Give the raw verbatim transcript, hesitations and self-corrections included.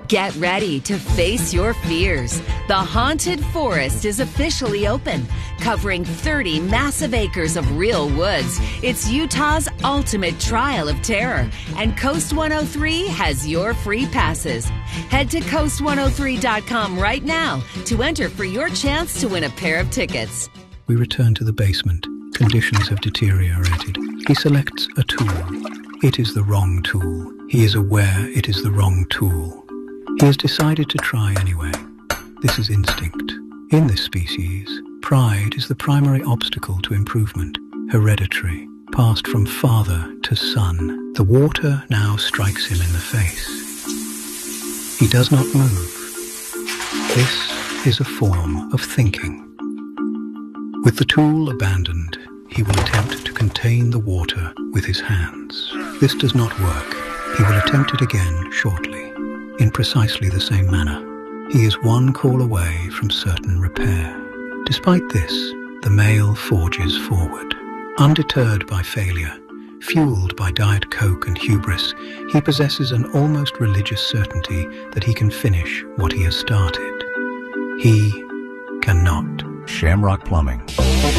Get ready to face your fears. The Haunted Forest is officially open, covering thirty massive acres of real woods. It's Utah's ultimate trial of terror, and Coast one oh three has your free passes. Head to coast one oh three dot com right now to enter for your chance to win a pair of tickets. We return to the basement. Conditions have deteriorated. He selects a tool. It is the wrong tool. He is aware it is the wrong tool. He has decided to try anyway. This is instinct. In this species, pride is the primary obstacle to improvement, hereditary, passed from father to son. The water now strikes him in the face. He does not move. This is a form of thinking. With the tool abandoned, he will attempt to contain the water with his hands. This does not work. He will attempt it again shortly, in precisely the same manner. He is one call away from certain repair. Despite this, the male forges forward. Undeterred by failure, fueled by Diet Coke and hubris, he possesses an almost religious certainty that he can finish what he has started. He cannot. Shamrock Plumbing.